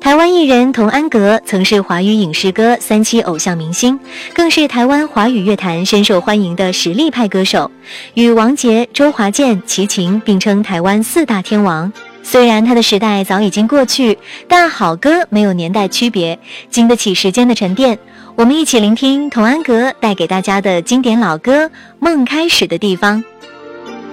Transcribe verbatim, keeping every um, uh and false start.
台湾艺人童安格曾是华语影视歌三栖偶像明星，更是台湾华语乐坛深受欢迎的实力派歌手，与王杰、周华健、齐秦并称台湾四大天王。虽然他的时代早已经过去，但好歌没有年代区别，经得起时间的沉淀。我们一起聆听童安格带给大家的经典老歌《梦开始的地方》。